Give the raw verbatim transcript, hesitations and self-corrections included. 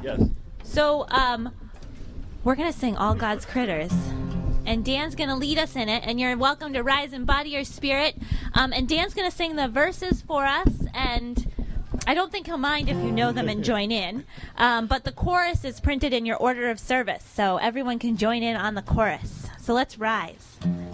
Yes. So, um, we're going to sing All God's Critters. And Dan's going to lead us in it. And you're welcome to rise and body your spirit. Um, and Dan's going to sing the verses for us. And I don't think he'll mind if you know them and join in. Um, but the chorus is printed in your order of service. So everyone can join in on the chorus. So let's rise.